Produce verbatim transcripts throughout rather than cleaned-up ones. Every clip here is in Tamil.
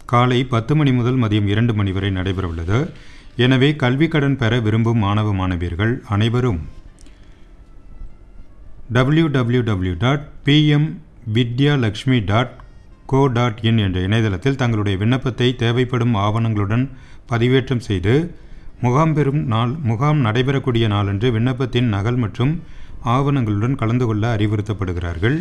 காலை பத்து மணி முதல் மதியம் இரண்டு மணி வரை நடைபெறவுள்ளது. எனவே கல்வி கடன் பெற விரும்பும் மாணவ மாணவியர்கள் அனைவரும் W W W dot B M Vidyalakshmi dot co dot in என்ற இணையதளத்தில் தங்களுடைய விண்ணப்பத்தை தேவைப்படும் ஆவணங்களுடன் பதிவேற்றம் செய்து முகாம் பெறும் நாள் முகாம் நடைபெறக்கூடிய நாளன்று விண்ணப்பத்தின் நகல் மற்றும் ஆவணங்களுடன் கலந்து கொள்ள அறிவுறுத்தப்படுகிறார்கள்.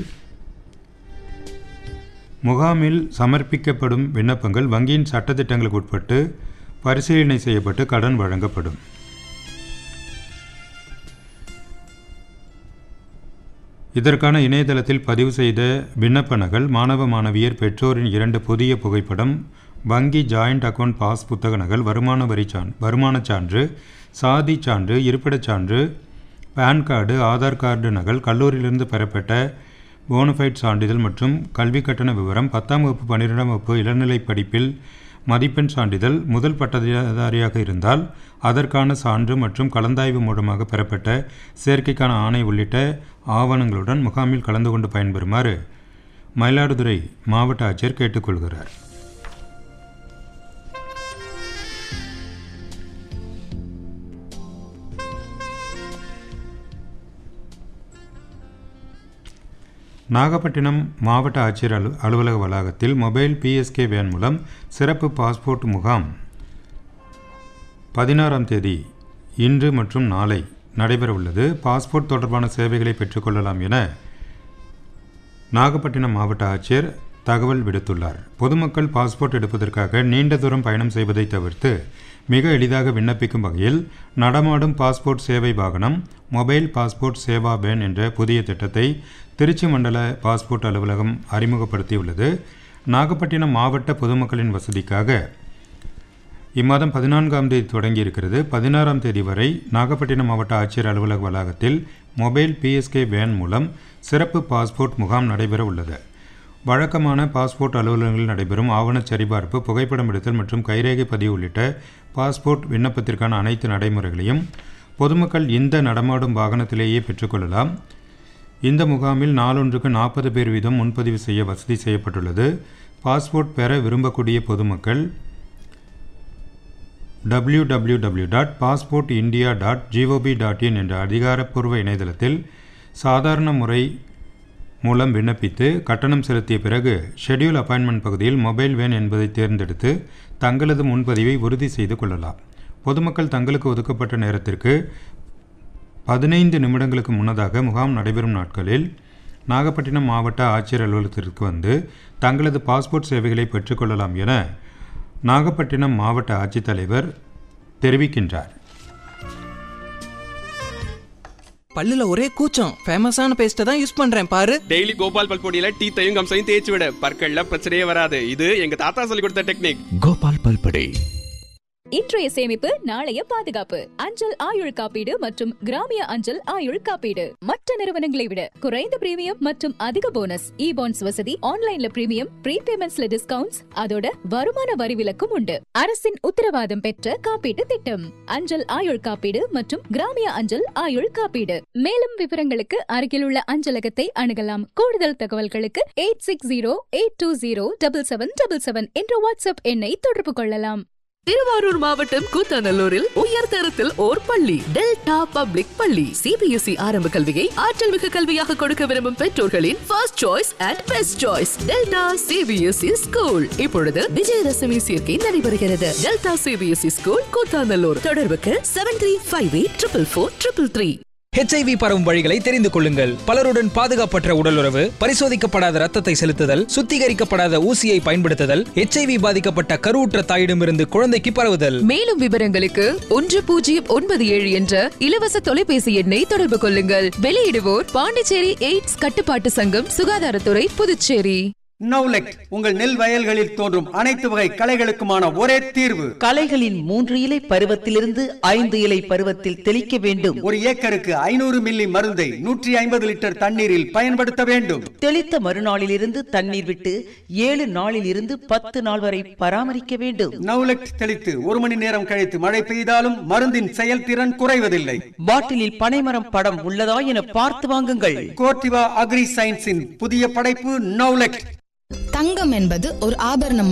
முகாமில் சமர்ப்பிக்கப்படும் விண்ணப்பங்கள் வங்கியின் சட்டத்திட்டங்களுக்கு உட்பட்டு பரிசீலனை செய்யப்பட்டு கடன் வழங்கப்படும். இதற்கான இணையதளத்தில் பதிவு செய்த விண்ணப்ப நகல், மாணவ மாணவியர் பெற்றோரின் இரண்டு புதிய புகைப்படம், வங்கி ஜாயிண்ட் அக்கவுண்ட் பாஸ் புத்தக நகல், வருமான வரி சான்று வருமானச் சான்று, சாதி சான்று, இருப்பிடச் சான்று, பேன் கார்டு, ஆதார் கார்டு நகல், கல்லூரியிலிருந்து பெறப்பட்ட போனஃபைட் சான்றிதழ் மற்றும் கல்வி கட்டண விவரம், பத்தாம் வகுப்பு பன்னிரெண்டாம் வகுப்பு இளநிலை படிப்பில் மதிப்பெண் சான்றிதழ், முதல் பட்டதாரியாக இருந்தால் அதற்கான சான்று மற்றும் கலந்தாய்வு மூலமாக பெறப்பட்ட சேர்க்கைக்கான ஆணை உள்ளிட்ட ஆவணங்களுடன் முகாமில் கலந்து கொண்டு பயன்பெறுமாறு மயிலாடுதுறை மாவட்ட ஆட்சியர் கேட்டுக்கொள்கிறார். நாகப்பட்டினம் மாவட்ட ஆட்சியர் அலு அலுவலக வளாகத்தில் மொபைல் பிஎஸ்கே வேன் மூலம் சிறப்பு பாஸ்போர்ட் முகாம் பதினாறாம் தேதி இன்று மற்றும் நாளை நடைபெறவுள்ளது. பாஸ்போர்ட் தொடர்பான சேவைகளை பெற்றுக்கொள்ளலாம் என நாகப்பட்டினம் மாவட்ட ஆட்சியர் தகவல் விடுத்துள்ளார். பொதுமக்கள் பாஸ்போர்ட் எடுப்பதற்காக நீண்ட தூரம் பயணம் செய்வதை தவிர்த்து மிக எளிதாக விண்ணப்பிக்கும் வகையில் நடமாடும் பாஸ்போர்ட் சேவை வாகனம் மொபைல் பாஸ்போர்ட் சேவா வேன் என்ற புதிய திட்டத்தை திருச்சி மண்டல பாஸ்போர்ட் அலுவலகம் அறிமுகப்படுத்தியுள்ளது. நாகப்பட்டினம் மாவட்ட பொதுமக்களின் வசதிக்காக இம்மாதம் பதினான்காம் தேதி தொடங்கியிருக்கிறது. பதினாறாம் தேதி வரை நாகப்பட்டினம் மாவட்ட ஆட்சியர் அலுவலக வளாகத்தில் மொபைல் பிஎஸ்கே வேன் மூலம் சிறப்பு பாஸ்போர்ட் முகாம் நடைபெற உள்ளது. வழக்கமான பாஸ்போர்ட் அலுவலகங்களில் நடைபெறும் ஆவணச் சரிபார்ப்பு, புகைப்படம் எடுத்தல் மற்றும் கைரேகை பதிவு உள்ளிட்ட பாஸ்போர்ட் விண்ணப்பத்திற்கான அனைத்து நடைமுறைகளையும் பொதுமக்கள் இந்த நடமாடும் வாகனத்திலேயே பெற்றுக்கொள்ளலாம். இந்த முகாமில் நாளொன்றுக்கு நாற்பது பேர் வீதம் முன்பதிவு செய்ய வசதி செய்யப்பட்டுள்ளது. பாஸ்போர்ட் பெற விரும்பக்கூடிய பொதுமக்கள் W W W dot passport India dot gov dot in என்ற அதிகாரப்பூர்வ இணையதளத்தில் சாதாரண முறை மூலம் விண்ணப்பித்து கட்டணம் செலுத்திய பிறகு ஷெட்யூல் அப்பாயின்மெண்ட் பகுதியில் மொபைல் வேன் என்பதை தேர்ந்தெடுத்து தங்களது முன்பதிவை உறுதி செய்து கொள்ளலாம். பொதுமக்கள் தங்களுக்கு ஒதுக்கப்பட்ட நேரத்திற்கு பதினைந்து நிமிடங்களுக்கு முன்னதாக முகாம் நடைபெறும் நாட்களில் நாகப்பட்டினம் மாவட்ட ஆட்சியர் அலுவலகத்திற்கு வந்து தங்களது பாஸ்போர்ட் சேவைகளை பெற்றுக்கொள்ளலாம் என நாகப்பட்டினம் மாவட்ட ஆட்சித்தலைவர் தெரிவிக்கின்றார். பல்லுல ஒரே கூச்சம், ஃபேமஸான பேஸ்ட்டை தான் யூஸ் பண்றேன் பாரு. டெய்லி கோபால் பல்பொடியில டீத்தையும் கம்சையும் தேய்ச்சி விட, பற்கள்ல பிரச்சனையே வராது. இது எங்க தாத்தா சொல்லி கொடுத்த டெக்னிக். கோபால் பல்பொடி. இன்றைய சேமிப்பு நாளைய பாதுகாப்பு. அஞ்சல் ஆயுள் காப்பீடு மற்றும் கிராமிய அஞ்சல் ஆயுள் காப்பீடு மற்ற நிறுவனங்களை விட குறைந்த பிரீமியம் மற்றும் அதிக போனஸ். இ பாண்ட்ஸ் வசதி, ஆன்லைன்ல பிரீமியம், ப்ரீபேமெண்ட்ஸ்ல டிஸ்கவுண்ட்ஸ், அதோட வருமான வரி விலக்கும் உண்டு. அரசின் உத்தரவாதம் பெற்ற காப்பீட்டு திட்டம் அஞ்சல் ஆயுள் காப்பீடு மற்றும் கிராமிய அஞ்சல் ஆயுள் காப்பீடு. மேலும் விவரங்களுக்கு அருகிலுள்ள அஞ்சலகத்தை அணுகலாம். கூடுதல் தகவல்களுக்கு eight six zero eight two zero double seven double seven என்ற வாட்ஸ்அப் எண்ணை தொடர்பு கொள்ளலாம். திருவாரூர் மாவட்டம் கூத்தாநல்லூரில் உயர் தரத்தில் ஓர் பள்ளி, டெல்டா பப்ளிக் பள்ளி. சிபிஎஸ்இ ஆரம்ப கல்வியை ஆற்றல் மிகு கல்வியாக கொடுக்க விரும்பும் பெற்றோர்களின் first choice and best choice delta CBSE school. இப்பொழுது விஜயதசமி சேர்க்கை நடைபெறுகிறது. Delta CBSE school Koothanallur. தொடர்புக்கு seven three five eight triple four triple three. HIV பரவும் வழிகளை தெரிந்து கொள்ளுங்கள். பலருடன் பாதுகாப்பற்ற உடலுறவு, பரிசோதிக்கப்படாத ரத்தத்தை செலுத்துதல், சுத்திகரிக்கப்படாத ஊசியை பயன்படுத்துதல், ஹெச்ஐவி பாதிக்கப்பட்ட கருவுற்ற தாயிடமிருந்து குழந்தைக்கு பரவுதல். மேலும் விவரங்களுக்கு ஒன்று பூஜ்ஜியம் ஒன்பது ஏழு என்ற இலவச தொலைபேசி எண்ணை தொடர்பு கொள்ளுங்கள். வெளியிடுவோர் பாண்டிச்சேரி எய்ட்ஸ் கட்டுப்பாட்டு சங்கம், சுகாதாரத்துறை, புதுச்சேரி. நவ்லெக்ட் உங்கள் நெல் வயல்களில் தோன்றும் அனைத்து வகை களைகளுக்குமான ஒரே தீர்வு. களைகளின் மூன்று இலை பருவத்திலிருந்து ஐந்து இலை பருவத்தில் தெளிக்க வேண்டும். ஒரு ஏக்கருக்கு ஐநூறு மில்லி மருந்தை நூற்றி ஐம்பது லிட்டர் தண்ணீரில் பயன்படுத்த வேண்டும். தெளித்த மறுநாளில் இருந்து தண்ணீர் விட்டு ஏழு நாளில் இருந்து பத்து நாள் வரை பராமரிக்க வேண்டும். நவ்லெக்ட் தெளித்து ஒரு மணி நேரம் கழித்து மழை பெய்தாலும் மருந்தின் செயல்திறன் குறைவதில்லை. பாட்டிலில் பனைமரம் படம் உள்ளதா என பார்த்து வாங்குங்கள். கோர்டிவா அக்ரி சயின்ஸின் புதிய படைப்பு நவ்லெக்ட். தங்கம் என்பது ஒரு ஆபரணம்